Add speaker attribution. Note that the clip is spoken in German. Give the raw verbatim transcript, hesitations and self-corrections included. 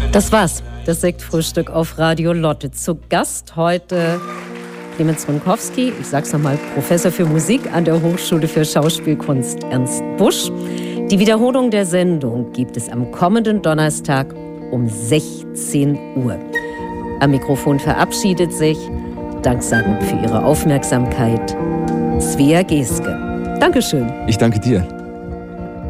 Speaker 1: Das war's, das Sektfrühstück auf Radio Lotte. Zu Gast heute Clemens Runkowski, ich sag's nochmal, Professor für Musik an der Hochschule für Schauspielkunst Ernst Busch. Die Wiederholung der Sendung gibt es am kommenden Donnerstag um sechzehn Uhr. Am Mikrofon verabschiedet sich, danksagend für Ihre Aufmerksamkeit, Svea Geske. Dankeschön.
Speaker 2: Ich danke dir.